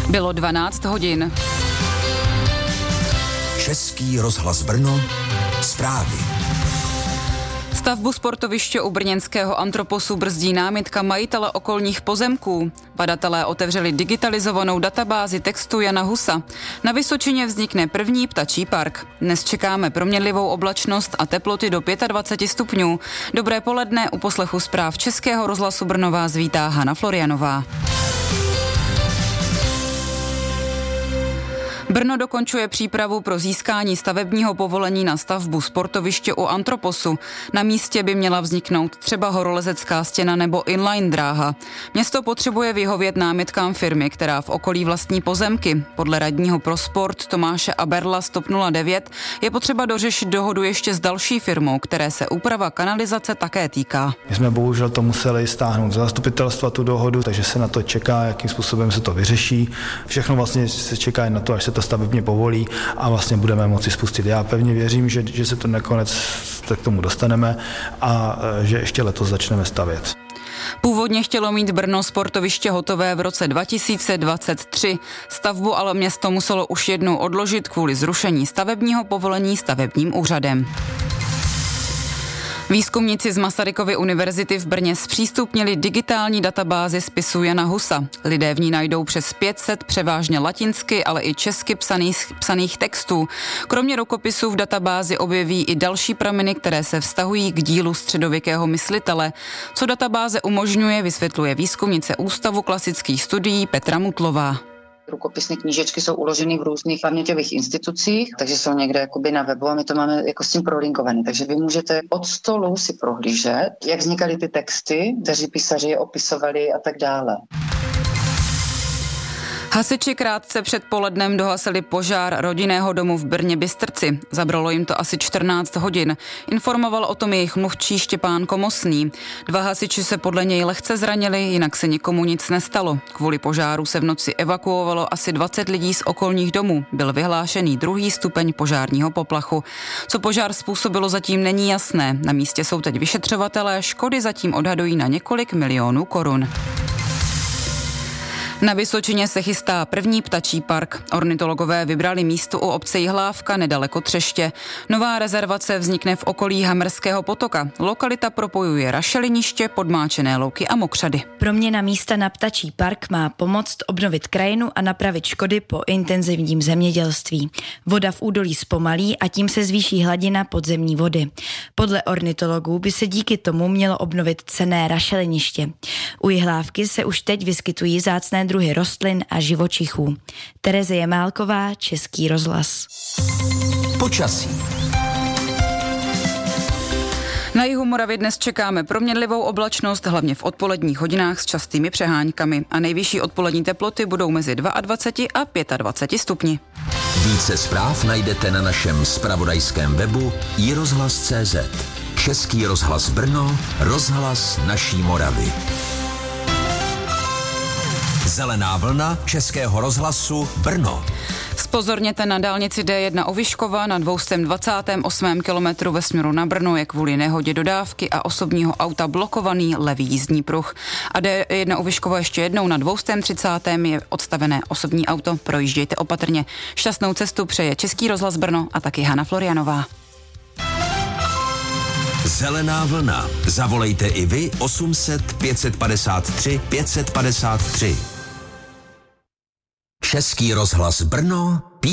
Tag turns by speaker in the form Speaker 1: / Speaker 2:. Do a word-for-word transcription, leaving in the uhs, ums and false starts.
Speaker 1: Bylo dvanáct hodin.
Speaker 2: Český rozhlas Brno, zprávy.
Speaker 1: Stavbu sportoviště u brněnského Antroposu brzdí námitka majitele okolních pozemků. Badatelé otevřeli digitalizovanou databázi textu Jana Husa. Na Vysočině vznikne první ptačí park. Dnes čekáme proměnlivou oblačnost a teploty do dvacet pět stupňů. Dobré poledne, u poslechu zpráv Českého rozhlasu Brno vás vítá Hana Florianová. Brno dokončuje přípravu pro získání stavebního povolení na stavbu sportoviště u Antroposu. Na místě by měla vzniknout třeba horolezecká stěna nebo inline dráha. Město potřebuje vyhovět námitkám firmy, která v okolí vlastní pozemky. Podle radního pro sport Tomáše Aberla z TOP nula devět je potřeba dořešit dohodu ještě s další firmou, které se úprava kanalizace také týká.
Speaker 3: My jsme bohužel to museli stáhnout z zastupitelstva tu dohodu, takže se na to čeká, jakým způsobem se to vyřeší. Všechno vlastně se čeká na to, až se to stavebně povolí a vlastně budeme moci spustit. Já pevně věřím, že, že se to nakonec k tomu dostaneme a že ještě letos začneme stavět.
Speaker 1: Původně chtělo mít Brno sportoviště hotové v roce dva tisíce dvacet tři. Stavbu ale město muselo už jednou odložit kvůli zrušení stavebního povolení stavebním úřadem. Výzkumníci z Masarykovy univerzity v Brně zpřístupnili digitální databázi spisu Jana Husa. Lidé v ní najdou přes pět set převážně latinsky, ale i česky psaných, psaných textů. Kromě rukopisů v databázi objeví i další prameny, které se vztahují k dílu středověkého myslitele. Co databáze umožňuje, vysvětluje výzkumnice Ústavu klasických studií Petra Mutlová.
Speaker 4: Rukopisné knížečky jsou uloženy v různých paměťových institucích, takže jsou někde jakoby na webu a my to máme jako s tím prolinkované. Takže vy můžete od stolu si prohlížet, jak vznikaly ty texty, kteří písaři je opisovali a tak dále.
Speaker 1: Hasiči krátce před polednem dohasili požár rodinného domu v Brně Bystrci. Zabralo jim to asi čtrnáct hodin. Informoval o tom jejich mluvčí Štěpán Komosný. Dva hasiči se podle něj lehce zranili, jinak se nikomu nic nestalo. Kvůli požáru se v noci evakuovalo asi dvacet lidí z okolních domů. Byl vyhlášený druhý stupeň požárního poplachu. Co požár způsobilo, zatím není jasné. Na místě jsou teď vyšetřovatelé, škody zatím odhadují na několik milionů korun. Na Vysočině se chystá první ptačí park. Ornitologové vybrali místo u obce Jihlávka nedaleko Třeště. Nová rezervace vznikne v okolí Hamerského potoka. Lokalita propojuje rašeliniště, podmáčené louky a mokřady.
Speaker 5: Proměna místa na ptačí park má pomoct obnovit krajinu a napravit škody po intenzivním zemědělství. Voda v údolí zpomalí a tím se zvýší hladina podzemní vody. Podle ornitologů by se díky tomu mělo obnovit cenné rašeliniště. U Jihlávky se už teď vyskytují vzácné druhy rostlin a živočichů. Tereze Jamálková, Český rozhlas.
Speaker 2: Počasí.
Speaker 1: Na jihu Moravy dnes čekáme proměnlivou oblačnost, hlavně v odpoledních hodinách s častými přeháňkami. A nejvyšší odpolední teploty budou mezi dvacet dva a dvacet pět stupni.
Speaker 2: Více zpráv najdete na našem zpravodajském webu i rozhlas tečka cé zet. Český rozhlas Brno, rozhlas naší Moravy. Zelená vlna Českého rozhlasu Brno.
Speaker 1: Zpozorněte na dálnici D jedna u Vyškova na dvě stě dvacátém osmém kilometru ve směru na Brno je kvůli nehodě dodávky a osobního auta blokovaný levý jízdní pruh. A D jedna u Vyškova ještě jednou na dvě stě třicátém je odstavené osobní auto. Projíždějte opatrně. Šťastnou cestu přeje Český rozhlas Brno a taky Hana Florianová.
Speaker 2: Zelená vlna. Zavolejte i vy osm set pět padesát tři pět padesát tři. Český rozhlas Brno.